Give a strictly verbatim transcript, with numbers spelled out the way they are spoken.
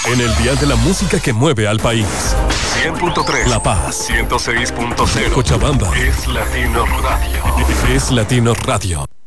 En el dial de la música que mueve al país. cien punto tres. La Paz. ciento seis punto cero. Cochabamba. Es Latino Radio. Es Latino Radio.